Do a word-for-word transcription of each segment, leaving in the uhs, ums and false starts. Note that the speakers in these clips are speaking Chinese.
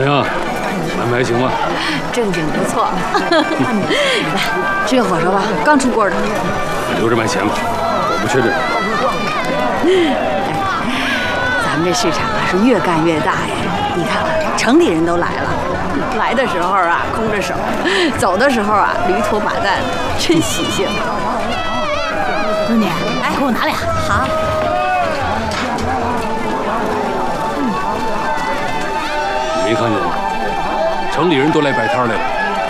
么样？买卖还行吗？ 正经不错。来，吃个火烧吧，刚出锅的。 留着卖钱吧，我不缺这个。 咱们这市场啊是越干越大呀！你看看，城里人都来了，来的时候啊空着手，走的时候啊驴拖马担，真喜庆。 闺女，哎，给我拿俩。 好。 你没看见吗？城里人都来摆摊来了。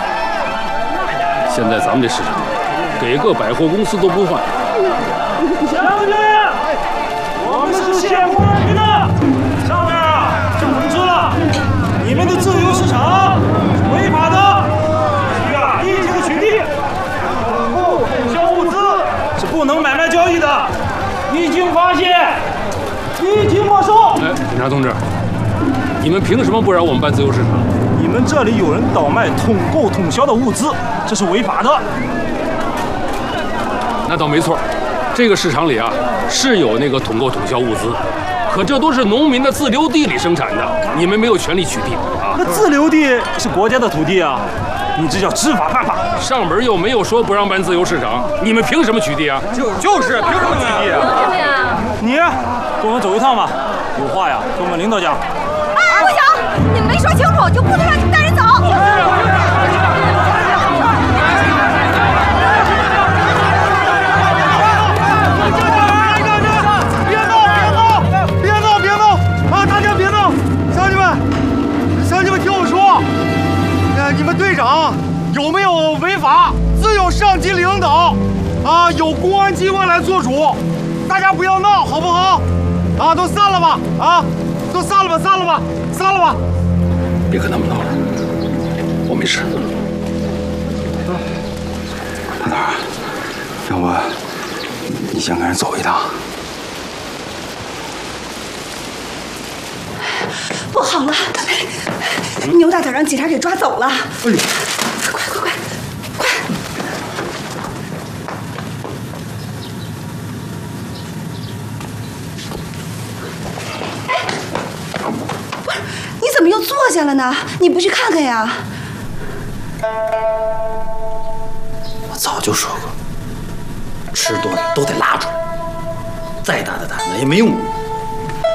现在咱们这市场，给个百货公司都不换。 将军，我们是县公安局的，上面啊就通知了，你们的自由市场是违法的，需要立即的取缔。通过通销物资是不能买卖交易的，一经发现，立即没收。 哎，警察同志，你们凭什么不让我们办自由市场？ 你们这里有人倒卖统购统销的物资，这是违法的。 那倒没错，这个市场里啊是有那个统购统销物资，可这都是农民的自留地里生产的，你们没有权利取缔啊。 那自留地是国家的土地啊，你这叫知法犯法。 上门又没有说不让办自由市场，你们凭什么取缔啊？ 就就是凭什么取缔啊？ 对呀。 你跟我们走一趟吧，有话呀跟我们领导讲。 哎，不行，你们没说清楚就不能让你们带人走。 你们队长有没有违法？自有上级领导，啊，有公安机关来做主。大家不要闹，好不好？啊，都散了吧！啊，都散了吧，散了吧，散了吧！ 别跟他们闹了，我没事。 大胆儿，要不你先跟人走一趟？ 不好了，牛大胆让警察给抓走了！哎呦，快快快快！哎，不是，你怎么又坐下了呢？你不去看看呀？ 我早就说过，吃多了都得拉出来，再大的胆子也没用。